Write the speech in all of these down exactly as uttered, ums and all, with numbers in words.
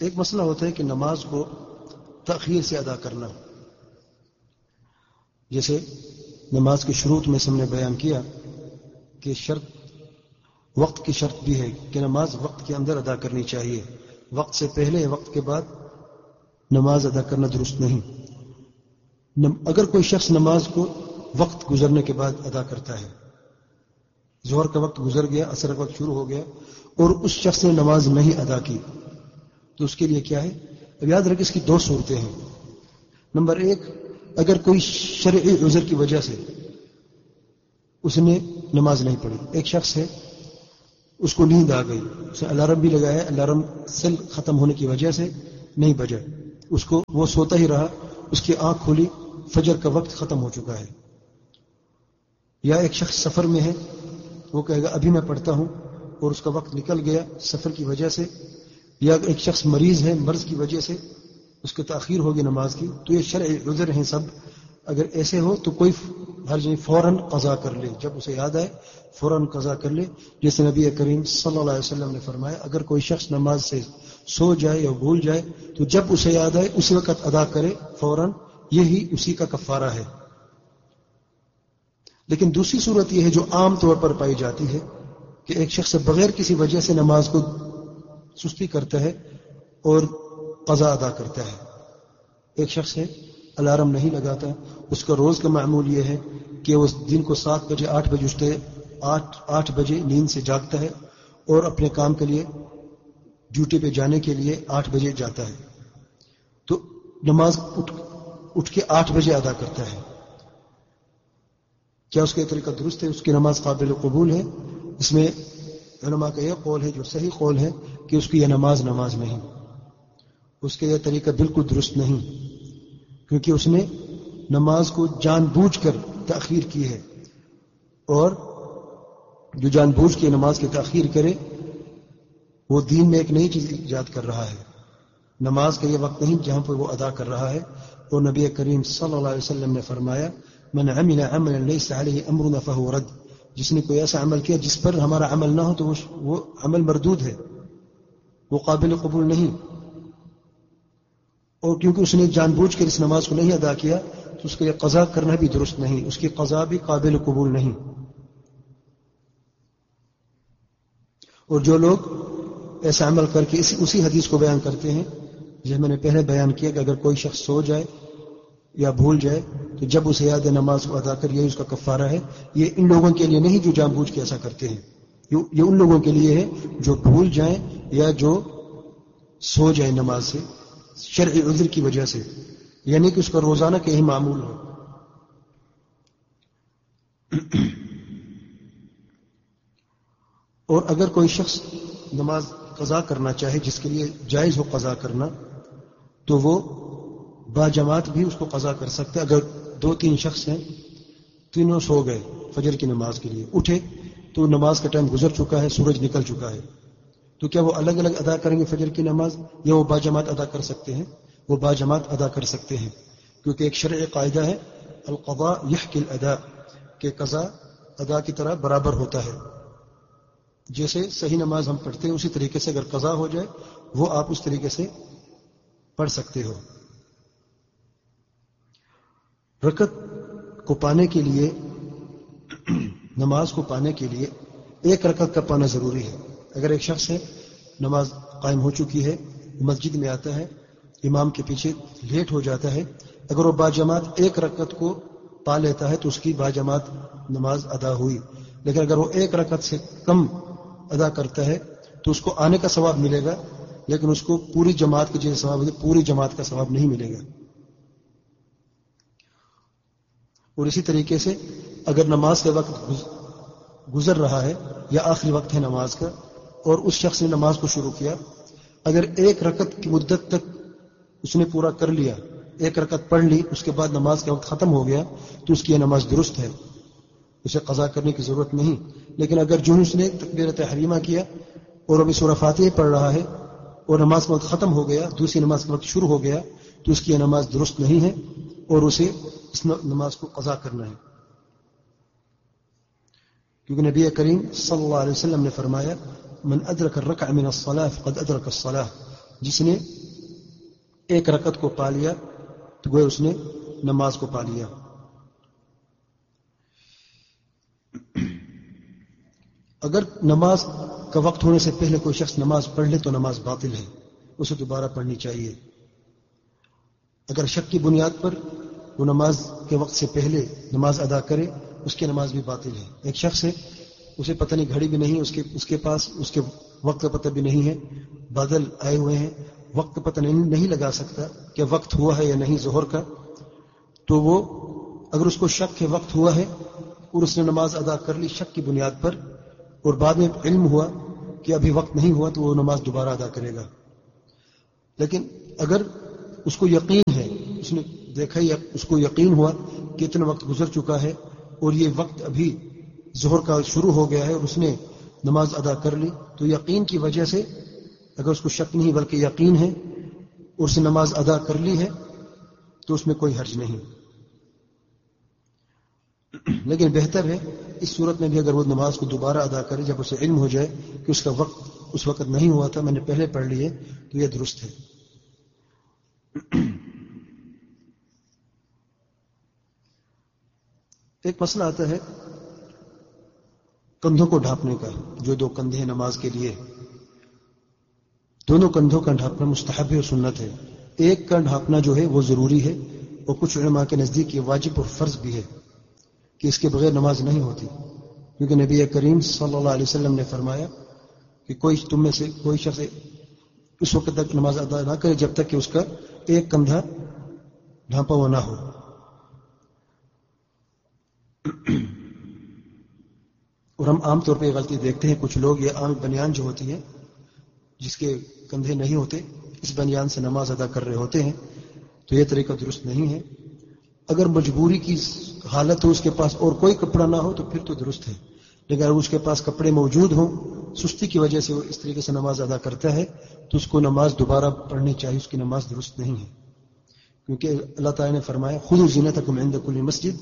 ایک مسئلہ ہوتا ہے کہ نماز کو تاخیر سے ادا کرنا. جیسے نماز کے شروط میں ہم نے بیان کیا کہ شرط وقت کی شرط بھی ہے کہ نماز وقت کے اندر ادا کرنی چاہیے. وقت سے پہلے وقت کے بعد نماز ادا کرنا درست نہیں. اگر کوئی شخص نماز کو وقت گزرنے کے بعد ادا کرتا ہے، ظہر کا وقت گزر گیا، عصر کا وقت شروع ہو گیا اور اس شخص نے نماز نہیں ادا کی، تو اس کے لیے کیا ہے؟ اب یاد رکھ، اس کی دو صورتیں ہیں. نمبر ایک، اگر کوئی شرعی عذر کی وجہ سے اس نے نماز نہیں پڑھی. ایک شخص ہے، اس کو نیند آ گئی، اس نے الارم بھی لگایا، الارم سیل ختم ہونے کی وجہ سے نہیں بجا، اس کو وہ سوتا ہی رہا، اس کی آنکھ کھلی، فجر کا وقت ختم ہو چکا ہے. یا ایک شخص سفر میں ہے، وہ کہے گا ابھی میں پڑھتا ہوں، اور اس کا وقت نکل گیا سفر کی وجہ سے. یا ایک شخص مریض ہے، مرض کی وجہ سے اس کی تاخیر ہوگی نماز کی. تو یہ شرعی عذر ہیں سب. اگر ایسے ہو تو کوئی حرج نہیں، فوراً قضا کر لے، جب اسے یاد آئے فوراً قضا کر لے. جیسے نبی کریم صلی اللہ علیہ وسلم نے فرمایا، اگر کوئی شخص نماز سے سو جائے یا بھول جائے تو جب اسے یاد آئے اسی وقت ادا کرے فوراً، یہی اسی کا کفارہ ہے. لیکن دوسری صورت یہ ہے جو عام طور پر پائی جاتی ہے کہ ایک شخص بغیر کسی وجہ سے نماز کو سستی کرتا ہے اور قضا ادا کرتا ہے. ایک شخص ہے، الارم نہیں لگاتا، اس کا روز کا معمول یہ ہے کہ وہ دن کو سات بجے آٹھ بجے اٹھتے آٹھ آٹھ بجے نیند سے جاگتا ہے اور اپنے کام کے لیے ڈیوٹی پہ جانے کے لیے آٹھ بجے جاتا ہے. تو نماز اٹھ اٹھ کے آٹھ بجے ادا کرتا ہے. کیا اس کا طریقہ درست ہے؟ اس کی نماز قابل قبول ہے؟ اس میں علماء کا یہ قول ہے، جو صحیح قول ہے، کہ اس کی یہ نماز نماز نہیں، اس کا یہ طریقہ بالکل درست نہیں، کیونکہ اس نے نماز کو جان بوجھ کر تاخیر کی ہے. اور جو جان بوجھ کے نماز کی تاخیر کرے وہ دین میں ایک نئی چیز ایجاد کر رہا ہے. نماز کا یہ وقت نہیں جہاں پر وہ ادا کر رہا ہے. اور نبی کریم صلی اللہ علیہ وسلم نے فرمایا، من عمل عملا ليس عليه امرنا فهو رد. جس نے کوئی ایسا عمل کیا جس پر ہمارا عمل نہ ہو تو وہ عمل مردود ہے، وہ قابل قبول نہیں. اور کیونکہ اس نے جان بوجھ کر اس نماز کو نہیں ادا کیا تو اس کا یہ قضا کرنا بھی درست نہیں، اس کی قضا بھی قابل قبول نہیں. اور جو لوگ ایسا عمل کر کے اسی اسی حدیث کو بیان کرتے ہیں جسے میں نے پہلے بیان کیا کہ اگر کوئی شخص سو جائے یا بھول جائے تو جب اسے یاد ہے نماز کو ادا کر، یہی اس کا کفارہ ہے. یہ ان لوگوں کے لیے نہیں جو جان بوجھ کے ایسا کرتے ہیں، یہ ان لوگوں کے لیے ہے جو بھول جائیں یا جو سو جائیں نماز سے شرعی عذر کی وجہ سے، یعنی کہ اس کا روزانہ کا یہی معمول ہو. اور اگر کوئی شخص نماز قضا کرنا چاہے جس کے لیے جائز ہو قضا کرنا، تو وہ با جماعت بھی اس کو قضا کر سکتے. اگر دو تین شخص ہیں، تینوں سو گئے فجر کی نماز کے لیے، اٹھے تو نماز کا ٹائم گزر چکا ہے، سورج نکل چکا ہے، تو کیا وہ الگ الگ ادا کریں گے فجر کی نماز یا وہ با جماعت ادا کر سکتے ہیں؟ وہ با جماعت ادا کر سکتے ہیں، کیونکہ ایک شرعی قاعدہ ہے القضاء یحکی الادا، کہ قضا ادا کی طرح برابر ہوتا ہے. جیسے صحیح نماز ہم پڑھتے ہیں اسی طریقے سے اگر قضا ہو جائے وہ آپ اس طریقے سے پڑھ سکتے ہو. رکعت کو پانے کے لیے، نماز کو پانے کے لیے ایک رکعت کا پانا ضروری ہے. اگر ایک شخص ہے، نماز قائم ہو چکی ہے، مسجد میں آتا ہے، امام کے پیچھے لیٹ ہو جاتا ہے، اگر وہ با جماعت ایک رکعت کو پا لیتا ہے تو اس کی با جماعت نماز ادا ہوئی. لیکن اگر وہ ایک رکعت سے کم ادا کرتا ہے تو اس کو آنے کا ثواب ملے گا، لیکن اس کو پوری جماعت کے جیسے ثواب پوری جماعت کا ثواب نہیں ملے گا. اور اسی طریقے سے اگر نماز کا وقت گزر رہا ہے یا آخری وقت ہے نماز کا اور اس شخص نے نماز کو شروع کیا، اگر ایک رکعت کی مدت تک اس نے پورا کر لیا، ایک رکعت پڑھ لی، اس کے بعد نماز کا وقت ختم ہو گیا تو اس کی یہ نماز درست ہے، اسے قضا کرنے کی ضرورت نہیں. لیکن اگر جو اس نے تکبیرۃ تحریمہ کیا اور ابھی سورہ فاتحہ پڑھ رہا ہے اور نماز کا وقت ختم ہو گیا، دوسری نماز کا وقت شروع ہو گیا، تو اس کی یہ نماز درست نہیں ہے اور اسے اس نماز کو قضا کرنا ہے. کیونکہ نبی کریم صلی اللہ علیہ وسلم نے فرمایا، من ادرک الرکعہ من الصلاة فقد ادرک الصلاة، جس نے ایک رکعت کو پا لیا تو گویا اس نے نماز کو پا لیا. اگر نماز کا وقت ہونے سے پہلے کوئی شخص نماز پڑھ لے تو نماز باطل ہے، اسے دوبارہ پڑھنی چاہیے. اگر شک کی بنیاد پر وہ نماز کے وقت سے پہلے نماز ادا کرے اس کی نماز بھی باطل ہے. ایک شخص ہے، اسے پتہ نہیں، گھڑی بھی نہیں اس کے اس کے پاس، اس کے وقت کا پتہ بھی نہیں ہے، بادل آئے ہوئے ہیں، وقت کا پتہ نہیں نہیں لگا سکتا کہ وقت ہوا ہے یا نہیں ظہر کا. تو وہ اگر اس کو شک ہے وقت ہوا ہے اور اس نے نماز ادا کر لی شک کی بنیاد پر، اور بعد میں علم ہوا کہ ابھی وقت نہیں ہوا، تو وہ نماز دوبارہ ادا کرے گا. لیکن اگر اس کو یقین ہے، اس نے دیکھا یا اس کو یقین ہوا کہ اتنا وقت گزر چکا ہے اور یہ وقت ابھی ظہر کا شروع ہو گیا ہے اور اس نے نماز ادا کر لی، تو یقین کی وجہ سے، اگر اس کو شک نہیں بلکہ یقین ہے اور اس نے نماز ادا کر لی ہے تو اس میں کوئی حرج نہیں. لیکن بہتر ہے اس صورت میں بھی اگر وہ نماز کو دوبارہ ادا کرے جب اسے علم ہو جائے کہ اس کا وقت اس وقت نہیں ہوا تھا، میں نے پہلے پڑھ لی ہے، تو یہ درست ہے. ایک مسئلہ آتا ہے کندھوں کو ڈھانپنے کا. جو دو کندھے ہیں نماز کے لیے، دونوں کندھوں کا ڈھانپنا مستحب ہے اور سنت ہے. ایک کا ڈھانپنا جو ہے وہ ضروری ہے، اور کچھ علماء کے نزدیک یہ واجب اور فرض بھی ہے کہ اس کے بغیر نماز نہیں ہوتی، کیونکہ نبی کریم صلی اللہ علیہ وسلم نے فرمایا کہ کوئی تم میں سے کوئی شخص اس وقت تک نماز ادا نہ کرے جب تک کہ اس کا ایک کندھا ڈھانپا ہوا نہ ہو. اور ہم عام طور پہ یہ غلطی دیکھتے ہیں، کچھ لوگ یہ عام بنیان جو ہوتی ہے جس کے کندھے نہیں ہوتے، اس بنیان سے نماز ادا کر رہے ہوتے ہیں، تو یہ طریقہ درست نہیں ہے. اگر مجبوری کی حالت ہو، اس کے پاس اور کوئی کپڑا نہ ہو تو پھر تو درست ہے. لیکن اگر اس کے پاس کپڑے موجود ہوں، سستی کی وجہ سے وہ اس طریقے سے نماز ادا کرتا ہے، تو اس کو نماز دوبارہ پڑھنی چاہیے، اس کی نماز درست نہیں ہے. کیونکہ اللہ تعالیٰ نے فرمایا خذوا زینتکم عند کل مسجد.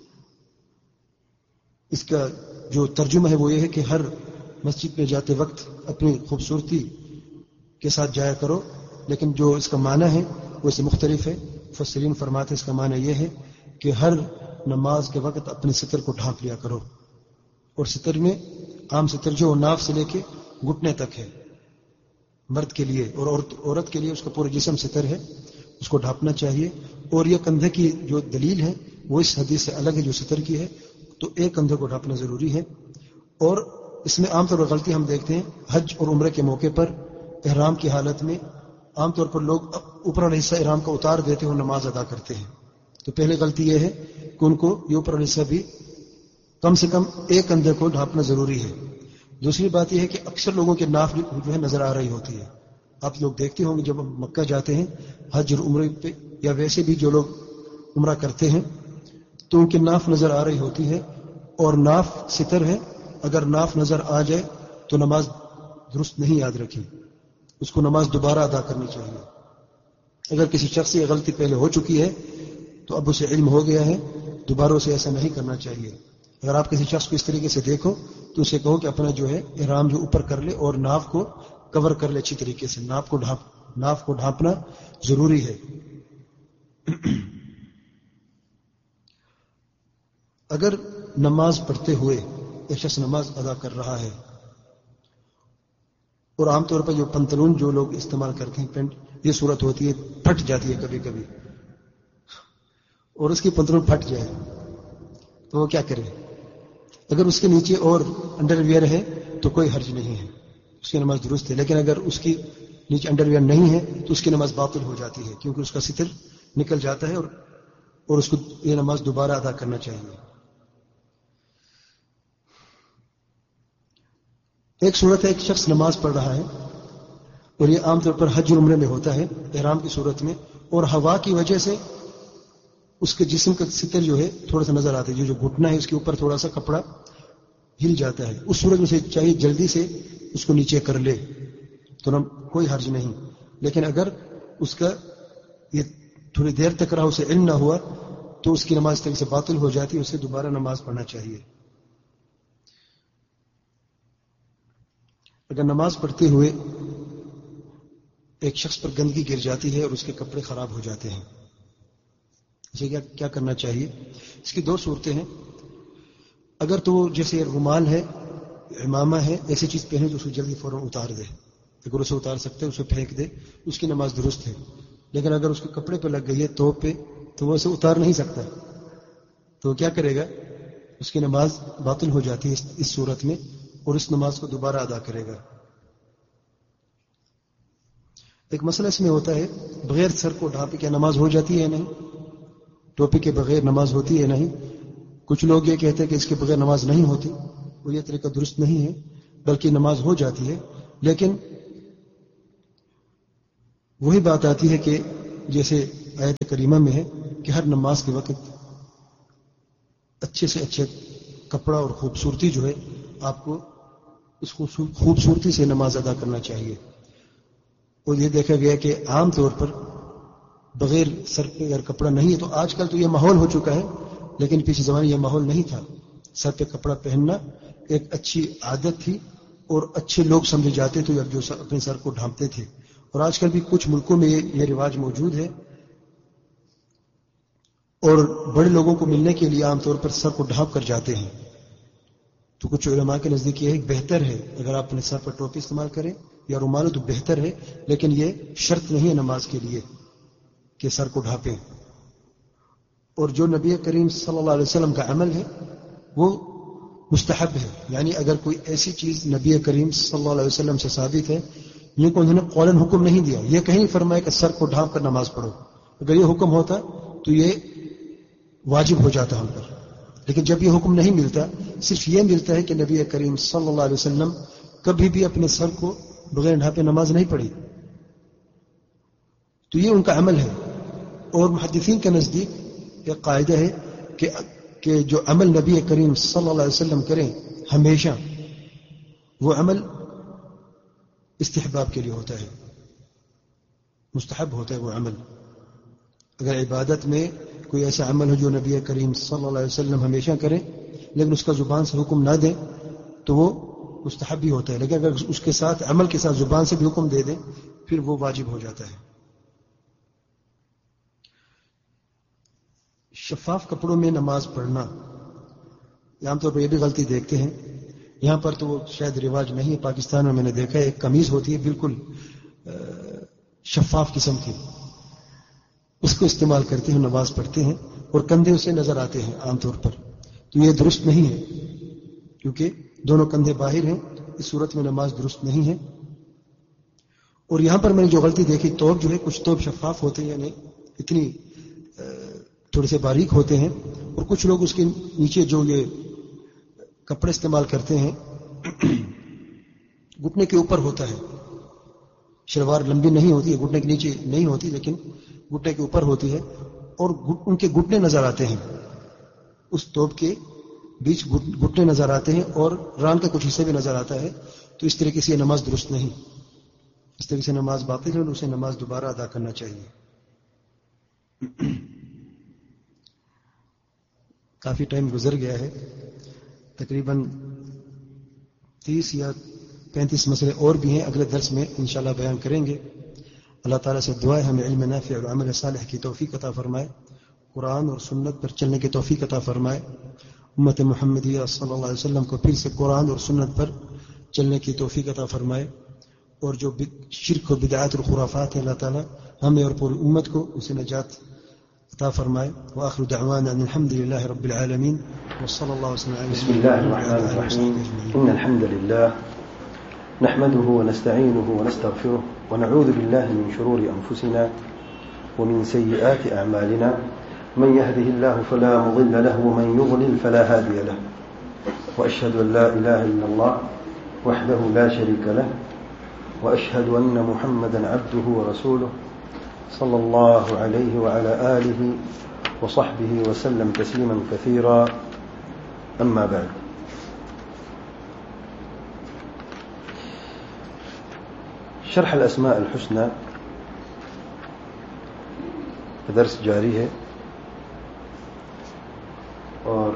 اس کا جو ترجمہ ہے وہ یہ ہے کہ ہر مسجد میں جاتے وقت اپنی خوبصورتی کے ساتھ جایا کرو. لیکن جو اس کا معنی ہے وہ اس سے مختلف ہے. مفسرین فرماتے ہیں اس کا معنی یہ ہے کہ ہر نماز کے وقت اپنے ستر کو ڈھانپ لیا کرو. اور ستر میں عام ستر جو ناف سے لے کے گھٹنے تک ہے مرد کے لیے، اور عورت عورت کے لیے اس کا پورا جسم ستر ہے، اس کو ڈھانپنا چاہیے. اور یہ کندھے کی جو دلیل ہے وہ اس حدیث سے الگ ہے جو ستر کی ہے، تو ایک کندھے کو ڈھانپنا ضروری ہے. اور اس میں عام طور پر غلطی ہم دیکھتے ہیں حج اور عمرے کے موقع پر احرام کی حالت میں عام طور پر لوگ اوپر والا حصہ احرام کا اتار دیتے ہیں اور نماز ادا کرتے ہیں. تو پہلے غلطی یہ ہے کہ ان کو یہ اوپر والا حصہ بھی کم سے کم ایک کندھے کو ڈھانپنا ضروری ہے. دوسری بات یہ ہے کہ اکثر لوگوں کے ناف جو ہے نظر آ رہی ہوتی ہے. آپ لوگ دیکھتے ہوں گے جب ہم مکہ جاتے ہیں حج اور عمرے پہ، یا ویسے بھی جو لوگ عمرہ کرتے ہیں، تو ان کی ناف نظر آ رہی ہوتی ہے اور ناف ستر ہے. اگر ناف نظر آ جائے تو نماز درست نہیں، یاد رکھیں اس کو نماز دوبارہ ادا کرنی چاہیے. اگر کسی شخص سے غلطی پہلے ہو چکی ہے تو اب اسے علم ہو گیا ہے، دوبارہ اسے ایسا نہیں کرنا چاہیے. اگر آپ کسی شخص کو اس طریقے سے دیکھو تو اسے کہو کہ اپنا جو ہے احرام جو اوپر کر لے اور ناف کو کور کر لے اچھی طریقے سے. ناف کو ڈھانپ ناف کو ڈھانپنا ضروری ہے. اگر نماز پڑھتے ہوئے ایک شخص نماز ادا کر رہا ہے اور عام طور پر جو پنتلون جو لوگ استعمال کرتے ہیں پینٹ، یہ صورت ہوتی ہے پھٹ جاتی ہے کبھی کبھی، اور اس کی پنتلون پھٹ جائے تو وہ کیا کرے؟ اگر اس کے نیچے اور انڈر ویئر ہے تو کوئی حرج نہیں ہے، اس کی نماز درست ہے. لیکن اگر اس کی نیچے انڈر ویئر نہیں ہے تو اس کی نماز باطل ہو جاتی ہے، کیونکہ اس کا ستر نکل جاتا ہے، اور اور اس کو یہ نماز دوبارہ ادا کرنا چاہیے. ایک صورت ہے ایک شخص نماز پڑھ رہا ہے، اور یہ عام طور پر حج اور عمرے میں ہوتا ہے احرام کی صورت میں، اور ہوا کی وجہ سے اس کے جسم کا ستر جو ہے تھوڑا سا نظر آتا ہے، جو جو گھٹنا ہے اس کے اوپر تھوڑا سا کپڑا ہل جاتا ہے. اس صورت میں سے چاہیے جلدی سے اس کو نیچے کر لے تو نہ کوئی حرج نہیں. لیکن اگر اس کا یہ تھوڑی دیر تک رہا، اسے علم نہ ہوا، تو اس کی نماز اس طرح سے باطل ہو جاتی ہے، اسے دوبارہ نماز پڑھنا چاہیے. اگر نماز پڑھتے ہوئے ایک شخص پر گندگی گر جاتی ہے اور اس کے کپڑے خراب ہو جاتے ہیں، اسے کیا کیا کرنا چاہیے؟ اس کی دو صورتیں ہیں. اگر تو جیسے رومال ہے، امامہ ہے، ایسی چیز پہنے تو اسے جلدی فوراً اتار دے. اگر اسے اتار سکتے اسے پھینک دے، اس کی نماز درست ہے. لیکن اگر اس کے کپڑے پہ لگ گئی ہے توپ پہ تو وہ اسے اتار نہیں سکتا، تو کیا کرے گا؟ اس کی نماز باطل ہو جاتی ہے اس صورت میں، اور اس نماز کو دوبارہ ادا کرے گا. ایک مسئلہ اس میں ہوتا ہے، بغیر سر کو ڈھانپے کیا نماز ہو جاتی ہے یا نہیں؟ ٹوپی کے بغیر نماز ہوتی ہے یا نہیں؟ کچھ لوگ یہ کہتے ہیں کہ اس کے بغیر نماز نہیں ہوتی، وہ یہ طریقہ درست نہیں ہے، بلکہ نماز ہو جاتی ہے. لیکن وہی بات آتی ہے کہ جیسے آیت کریمہ میں ہے کہ ہر نماز کے وقت اچھے سے اچھے کپڑا اور خوبصورتی جو ہے آپ کو اس خوبصورتی سے نماز ادا کرنا چاہیے. اور یہ دیکھا گیا کہ عام طور پر بغیر سر پہ اگر کپڑا نہیں ہے، تو آج کل تو یہ ماحول ہو چکا ہے، لیکن پیچھے زمانے یہ ماحول نہیں تھا. سر پہ کپڑا پہننا ایک اچھی عادت تھی اور اچھے لوگ سمجھے جاتے تھے جو اپنے سر کو ڈھانپتے تھے. اور آج کل بھی کچھ ملکوں میں یہ رواج موجود ہے، اور بڑے لوگوں کو ملنے کے لیے عام طور پر سر کو ڈھانپ کر جاتے ہیں. تو کچھ علماء کے نزدیک یہ بہتر ہے اگر آپ اپنے سر پر ٹوپی استعمال کریں یا رومال تو بہتر ہے، لیکن یہ شرط نہیں ہے نماز کے لیے کہ سر کو ڈھانپیں. اور جو نبی کریم صلی اللہ علیہ وسلم کا عمل ہے وہ مستحب ہے. یعنی اگر کوئی ایسی چیز نبی کریم صلی اللہ علیہ وسلم سے ثابت ہے، یہ کو انہوں نے قولاً حکم نہیں دیا، یہ کہیں فرمایا کہ سر کو ڈھانپ کر نماز پڑھو. اگر یہ حکم ہوتا تو یہ واجب ہو جاتا ہم پر. لیکن جب یہ حکم نہیں ملتا، صرف یہ ملتا ہے کہ نبی کریم صلی اللہ علیہ وسلم کبھی بھی اپنے سر کو بغیر ڈھانپے نماز نہیں پڑھی، تو یہ ان کا عمل ہے. اور محدثین کے نزدیک ایک قاعدہ ہے کہ کہ جو عمل نبی کریم صلی اللہ علیہ وسلم کریں ہمیشہ، وہ عمل استحباب کے لیے ہوتا ہے، مستحب ہوتا ہے وہ عمل. اگر عبادت میں کوئی ایسا عمل ہو جو نبی کریم صلی اللہ علیہ وسلم ہمیشہ کرے لیکن اس کا زبان سے حکم نہ دے تو وہ مستحب بھی ہوتا ہے. لیکن اگر اس کے ساتھ عمل کے ساتھ زبان سے بھی حکم دے دیں پھر وہ واجب ہو جاتا ہے. شفاف کپڑوں میں نماز پڑھنا، عام طور پر یہ بھی غلطی دیکھتے ہیں. یہاں پر تو وہ شاید رواج نہیں ہے، پاکستان میں میں نے دیکھا ہے ایک قمیض ہوتی ہے بالکل شفاف قسم کی، اس کو استعمال کرتے ہیں، نماز پڑھتے ہیں اور کندھے اسے نظر آتے ہیں عام طور پر. تو یہ درست نہیں ہے کیونکہ دونوں کندھے باہر ہیں، اس صورت میں نماز درست نہیں ہے. اور یہاں پر میں نے جو غلطی دیکھی، توپ جو ہے کچھ توپ شفاف ہوتے ہیں، یعنی اتنی تھوڑے سے باریک ہوتے ہیں، اور کچھ لوگ اس کے نیچے جو یہ کپڑے استعمال کرتے ہیں گھٹنے کے اوپر ہوتا ہے. شلوار لمبی نہیں ہوتی ہے، گھٹنے کے نیچے نہیں ہوتی لیکن گھٹنے کے اوپر ہوتی ہے، اور ان کے گھٹنے نظر آتے ہیں، اس توپ کے بیچ گھٹنے نظر آتے ہیں اور ران کا کچھ حصہ بھی نظر آتا ہے. تو اس طریقے سے یہ نماز درست نہیں، اس طریقے سے نماز باطل ہے اور اسے نماز دوبارہ ادا کرنا چاہیے. کافی ٹائم گزر گیا ہے، تقریباً تیس یا پینتیس مسئلے اور بھی ہیں، اگلے درس میں انشاءاللہ بیان کریں گے. اللہ تعالیٰ سے دعا ہے ہمیں علم نافع اور عمل صالح کی توفیق عطا فرمائے، قرآن اور سنت پر چلنے کی توفیق عطا فرمائے، امت محمدیہ صلی اللہ علیہ وسلم کو پھر سے قرآن اور سنت پر چلنے کی توفیق عطا فرمائے، اور جو شرک و بدعات اور خرافات ہیں اللہ تعالیٰ ہمیں اور پوری امت کو اسے نجات عطا فرمائے. وآخر دعوانا ان الحمد لله رب العالمين وصلى الله وسلم على بسم الله الرحمن الرحيم. إن الحمد لله نحمده ونستعينه ونستغفره ونعوذ بالله من شرور أنفسنا ومن سيئات أعمالنا، من يهده الله فلا مضل له ومن يضلل فلا هادي له، وأشهد أن لا إله إلا الله وحده لا شريك له، وأشهد أن محمدا عبده ورسوله صلى الله عليه وعلى آله وصحبه وسلم تسليما كثيرا. أما بعد، شرح الأسماء الحسنى درس جاری ہے، اور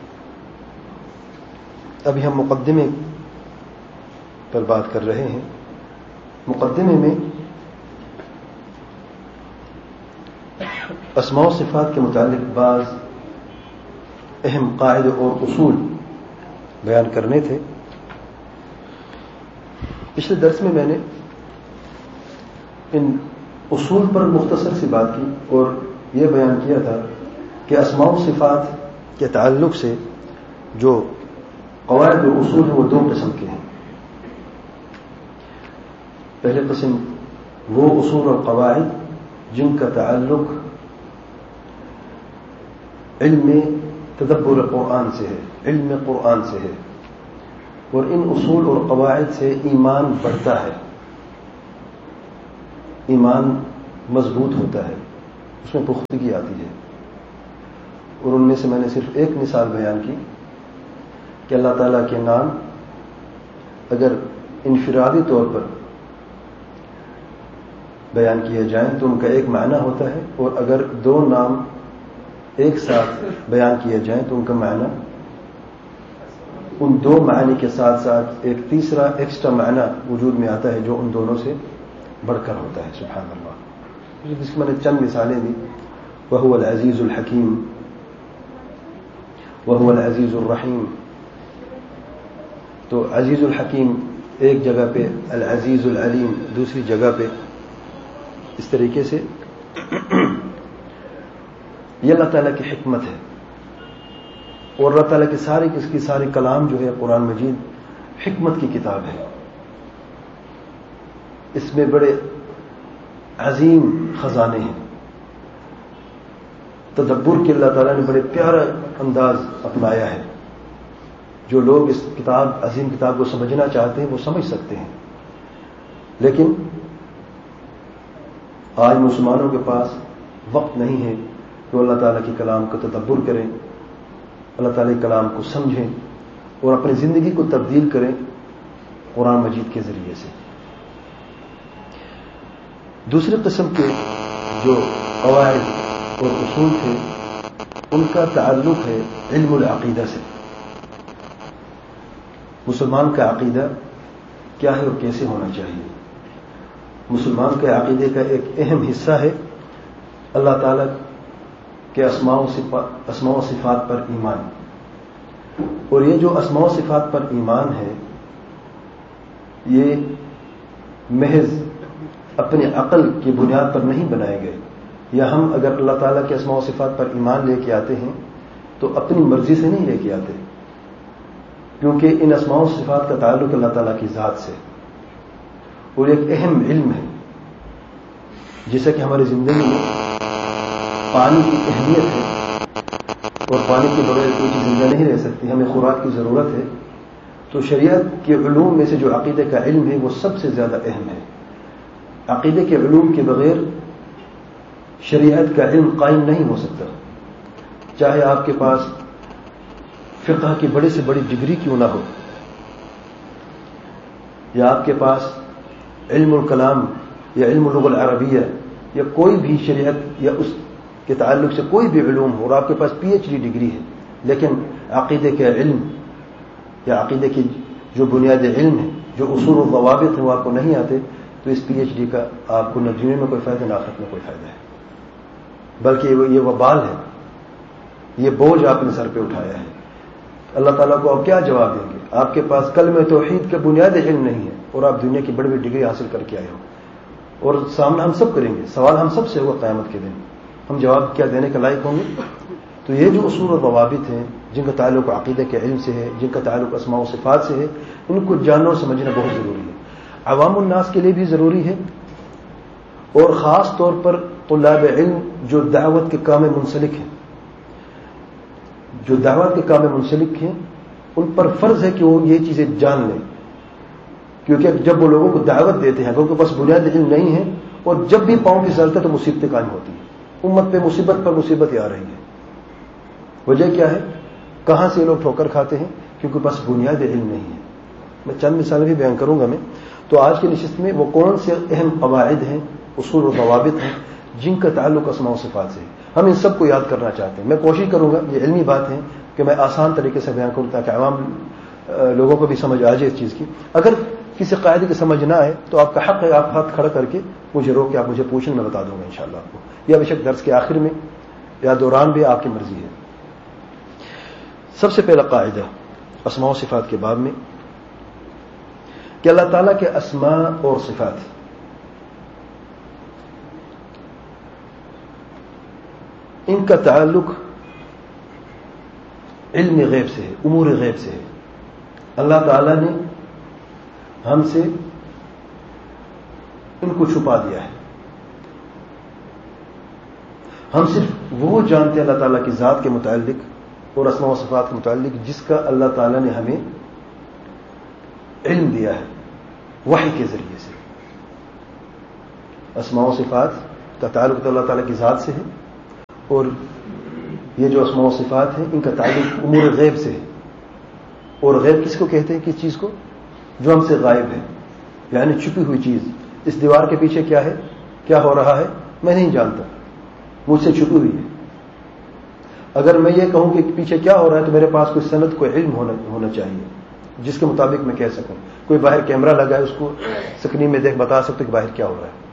ابھی ہم مقدمے پر بات کر رہے ہیں. مقدمے میں اسماء و صفات کے متعلق بعض اہم قاعدے اور اصول بیان کرنے تھے. پچھلے درس میں میں نے ان اصول پر مختصر سی بات کی اور یہ بیان کیا تھا کہ اسماء و صفات کے تعلق سے جو قواعد اور اصول ہیں وہ دو قسم کے ہیں. پہلے قسم وہ اصول اور قواعد جن کا تعلق علم تدبر قرآن سے ہے، علم قرآن سے ہے، اور ان اصول اور قواعد سے ایمان بڑھتا ہے، ایمان مضبوط ہوتا ہے، اس میں پختگی آتی ہے. اور ان میں سے میں نے صرف ایک مثال بیان کی کہ اللہ تعالیٰ کے نام اگر انفرادی طور پر بیان کیے جائیں تو ان کا ایک معنی ہوتا ہے، اور اگر دو نام ایک ساتھ بیان کیے جائیں تو ان کا معنی ان دو معنی کے ساتھ ساتھ ایک تیسرا ایکسٹرا معنی وجود میں آتا ہے جو ان دونوں سے بڑھ کر ہوتا ہے. سبحان اللہ. جس کی میں نے چند مثالیں دی. وَهُوَ الْعَزِيزُ الْحَكِيمُ وَهُوَ الْعَزِيزُ الرَّحِيمُ. تو عزیز الحکیم ایک جگہ پہ، العزیز العلیم دوسری جگہ پہ. اس طریقے سے یہ اللہ تعالیٰ کی حکمت ہے. اور اللہ تعالیٰ کی ساری اس کی ساری کلام جو ہے قرآن مجید حکمت کی کتاب ہے. اس میں بڑے عظیم خزانے ہیں. تدبر کے اللہ تعالیٰ نے بڑے پیارا انداز اپنایا ہے. جو لوگ اس کتاب عظیم کتاب کو سمجھنا چاہتے ہیں وہ سمجھ سکتے ہیں. لیکن آج مسلمانوں کے پاس وقت نہیں ہے کہ اللہ تعالیٰ کے کلام کا تدبر کریں، اللہ تعالیٰ کے کلام کو سمجھیں اور اپنی زندگی کو تبدیل کریں قرآن مجید کے ذریعے سے. دوسری قسم کے جو قواعد اور اصول تھے ان کا تعلق ہے علم العقیدہ سے. مسلمان کا عقیدہ کیا ہے اور کیسے ہونا چاہیے. مسلمان کے عقیدے کا ایک اہم حصہ ہے اللہ تعالیٰ کے اسماء و صفات اسماء و صفات پر ایمان. اور یہ جو اسماء و صفات پر ایمان ہے یہ محض اپنے عقل کی بنیاد پر نہیں بنائے گئے. یا ہم اگر اللہ تعالیٰ کے اسماء و صفات پر ایمان لے کے آتے ہیں تو اپنی مرضی سے نہیں لے کے آتے، کیونکہ ان اسماء و صفات کا تعلق اللہ تعالیٰ کی ذات سے اور ایک اہم علم ہے. جیسا کہ ہماری زندگی میں پانی کی اہمیت ہے اور پانی کے بغیر کوئی چیز زندہ نہیں رہ سکتی، ہمیں خوراک کی ضرورت ہے. تو شریعت کے علوم میں سے جو عقیدے کا علم ہے وہ سب سے زیادہ اہم ہے. عقیدے کے علوم کے بغیر شریعت کا علم قائم نہیں ہو سکتا. چاہے آپ کے پاس فقہ کی بڑی سے بڑی ڈگری کیوں نہ ہو، یا آپ کے پاس علم الکلام یا علم اللغة العربیہ یا کوئی بھی شریعت یا اس کے تعلق سے کوئی بھی علوم ہو اور آپ کے پاس پی ایچ ڈی ڈگری ہے، لیکن عقیدے کے علم یا عقیدے کی جو بنیادی علم ہے، جو اصول و ضوابط ہیں وہ آپ کو نہیں آتے، تو اس پی ایچ ڈی کا آپ کو نہ دنیا میں کوئی فائدہ نہ آخرت میں کوئی فائدہ ہے، بلکہ یہ وبال ہے، یہ بوجھ آپ نے سر پہ اٹھایا ہے. اللہ تعالیٰ کو آپ کیا جواب دیں گے؟ آپ کے پاس کلمہ توحید کا بنیادی علم نہیں ہے اور آپ دنیا کی بڑی بڑی ڈگری حاصل کر کے آئے ہو، اور سامنا ہم سب کریں گے، سوال ہم سب سے ہوگا قیامت کے دن، ہم جواب کیا دینے کے لائق ہوں گے؟ تو یہ جو اصول و ضوابط ہیں جن کا تعلق عقیدے کے علم سے ہے، جن کا تعلق اسماء و صفات سے ہے، ان کو جاننا اور سمجھنا بہت ضروری ہے. عوام الناس کے لیے بھی ضروری ہے، اور خاص طور پر طلاب علم جو دعوت کے کام میں منسلک ہیں جو دعوت کے کام میں منسلک ہیں ان پر فرض ہے کہ وہ یہ چیزیں جان لیں، کیونکہ جب وہ لوگوں کو دعوت دیتے ہیں، لوگوں کے پاس بنیادی علم نہیں ہے اور جب بھی پاؤں کی سلطہ تو مصیبتیں قائم ہوتی ہیں. امت پہ مصیبت پر مصیبت آ رہی ہے. وجہ کیا ہے؟ کہاں سے لوگ ٹھوکر کھاتے ہیں؟ کیونکہ بس بنیادی علم نہیں ہے. میں چند مثالیں بھی بیان کروں گا. میں تو آج کی نشست میں وہ کون سے اہم قواعد ہیں، اصول و ضوابط ہیں جن کا تعلق اسماء و صفات سے ہے، ہم ان سب کو یاد کرنا چاہتے ہیں. میں کوشش کروں گا، یہ علمی بات ہے، کہ میں آسان طریقے سے بیان کروں تاکہ عوام لوگوں کو بھی سمجھ آ جائے اس چیز کی. اگر کسی قاعدے کی سمجھ نہ آئے تو آپ کا حق ہے، آپ ہاتھ کھڑا کر کے مجھے روک کے آپ مجھے پوچھیں، میں بتا دوں گا انشاءاللہ آپ کو، یا بے شک درس کے آخر میں یا دوران بھی آپ کی مرضی ہے. سب سے پہلا قاعدہ اسماء و صفات کے باب میں کہ اللہ تعالیٰ کے اسماء اور صفات ان کا تعلق علم غیب سے ہے، امور غیب سے ہے. اللہ تعالیٰ نے ہم سے ان کو چھپا دیا ہے. ہم صرف وہ جانتے ہیں اللہ تعالیٰ کی ذات کے متعلق اور اسماء و صفات کے متعلق جس کا اللہ تعالیٰ نے ہمیں علم دیا ہے وحی کے ذریعے سے. اسماء و صفات کا تعلق تو اللہ تعالیٰ کی ذات سے ہے، اور یہ جو اسماء و صفات ہیں ان کا تعلق امور غیب سے ہے. اور غیب کس کو کہتے ہیں؟ کس چیز کو؟ جو ہم سے غائب ہے، یعنی چھپی ہوئی چیز. اس دیوار کے پیچھے کیا ہے، کیا ہو رہا ہے، میں نہیں جانتا، مجھ سے چھپی ہوئی ہے. اگر میں یہ کہوں کہ پیچھے کیا ہو رہا ہے تو میرے پاس کوئی سند، کوئی علم ہونا ہونا چاہیے جس کے مطابق میں کہہ سکوں. کوئی باہر کیمرہ لگا ہے، اس کو سکرین میں دیکھ بتا سکتے کہ باہر کیا ہو رہا ہے.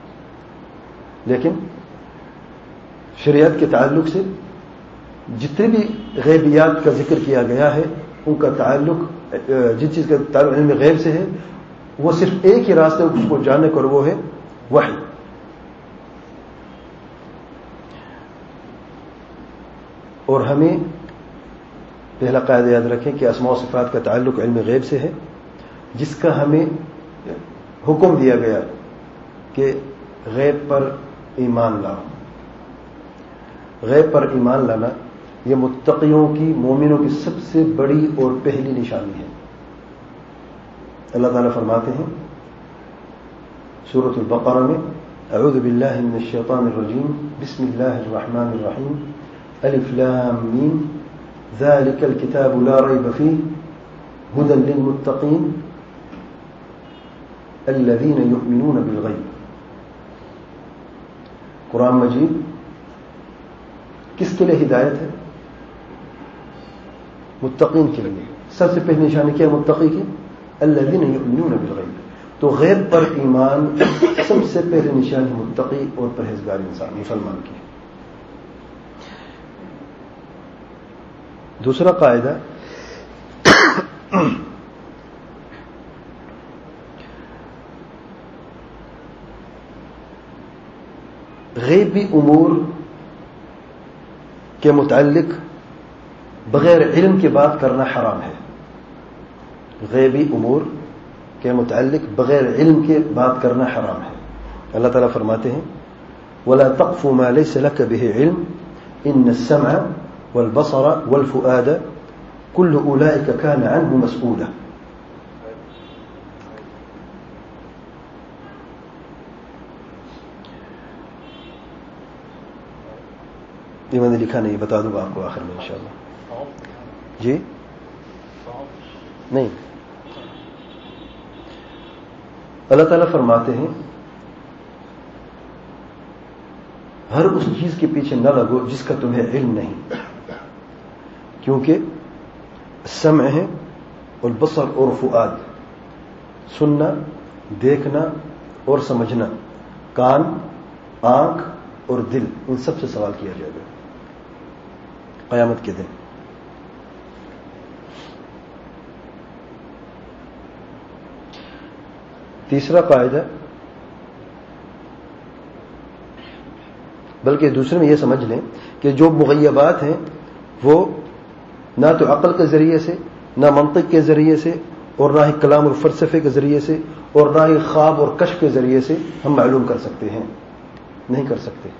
لیکن شریعت کے تعلق سے جتنے بھی غیبیات کا ذکر کیا گیا ہے ان کا تعلق جس چیز کا تعلق علم غیب سے ہے وہ صرف ایک ہی راستہ اس کو جاننے کا، وہ ہے وحی. اور ہمیں پہلا قاعدہ یاد رکھیں کہ اسماء و صفات کا تعلق علم غیب سے ہے، جس کا ہمیں حکم دیا گیا کہ غیب پر ایمان لاؤ. غیب پر ایمان لانا یہ متقیوں کی، مومنوں کی سب سے بڑی اور پہلی نشانی ہے. اللہ تعالیٰ فرماتے ہیں سورۃ البقرہ میں: اعوذ باللہ من الشیطان الرجیم بسم اللہ الرحمن الرحیم الف لام میم ذلک الکتاب لا ریب فیہ ھدی للمتقین الذین یؤمنون بالغیب. قرآن مجید کس کے لیے ہدایت ہے؟ متقین کے لیے. سب سے پہلی نشانی کیا ہے متقی کی؟ الذین یؤمنون بالغیب. تو غیب پر ایمان سب سے پہلی نشانی متقی اور پرہیزگار انسان مسلمان کی. دوسرا قاعدہ غیبی امور کے متعلق بغیر علم کے بات کرنا حرام ہے. غیبی امور کے متعلق بغیر علم کے بات کرنا حرام ہے. اللہ تعالیٰ فرماتے ہیں: وَلَا تَقْفُ مَا لَيْسَ لَكَ بِهِ عِلْمٌ إِنَّ السَّمْعَ وَالْبَصَرَ وَالْفُؤَادَ كُلُّ أُولَئِكَ كَانَ عَنْهُ مَسْئُولًا. یہ میں نے لکھا نہیں، بتا دوں گا آپ کو آخر میں انشاءاللہ. جی نہیں. اللہ تعالیٰ فرماتے ہیں ہر اس چیز کے پیچھے نہ لگو جس کا تمہیں علم نہیں، کیونکہ سمع ہے اور بصر اور فؤاد، سننا، دیکھنا اور سمجھنا، کان، آنکھ اور دل، ان سب سے سوال کیا جائے گا قیامت کے دن. تیسرا قاعدہ، بلکہ دوسرے میں یہ سمجھ لیں کہ جو مغیبات ہیں وہ نہ تو عقل کے ذریعے سے، نہ منطق کے ذریعے سے، اور نہ ہی کلام اور فلسفے کے ذریعے سے، اور نہ ہی خواب اور کشف کے ذریعے سے ہم معلوم کر سکتے ہیں. نہیں کر سکتے،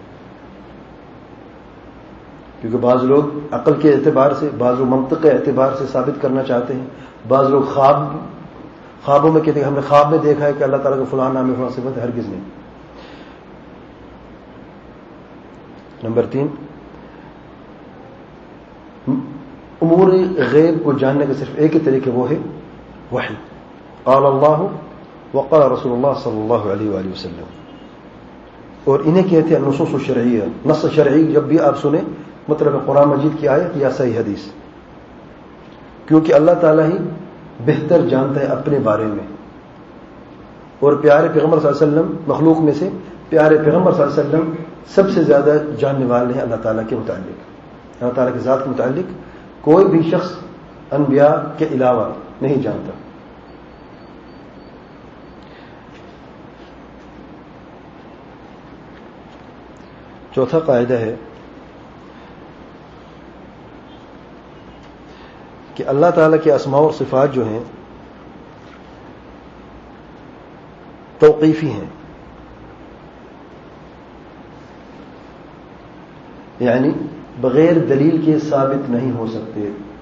کیونکہ بعض لوگ عقل کے اعتبار سے، بعض لوگ منطق کے اعتبار سے ثابت کرنا چاہتے ہیں. بعض لوگ خواب خوابوں میں کہتے ہیں ہم نے خواب میں دیکھا ہے کہ اللہ تعالیٰ کا فلاں نام ہے، صفت ہے. ہرگز نہیں. نمبر تین، امور غیب کو جاننے کا صرف ایک ہی طریقہ، وہ ہے وحی. قال اللہ وقال رسول اللہ صلی اللہ علیہ وآلہ وسلم. اور انہیں کہتے ہیں نصوص شرعیہ. نص شرعی جب بھی آپ سنیں مطلب قرآن مجید کی آیت یا صحیح حدیث، کیونکہ اللہ تعالیٰ ہی بہتر جانتا ہے اپنے بارے میں، اور پیارے پیغمبر صلی اللہ علیہ وسلم مخلوق میں سے پیارے پیغمبر صلی اللہ علیہ وسلم سب سے زیادہ جاننے والے ہیں اللہ تعالیٰ کے متعلق. اللہ تعالیٰ کی ذات کے متعلق کوئی بھی شخص انبیاء کے علاوہ نہیں جانتا. چوتھا قاعدہ ہے کہ اللہ تعالیٰ کے اسماء اور صفات جو ہیں توقیفی ہیں، یعنی بغیر دلیل کے ثابت نہیں ہو سکتے.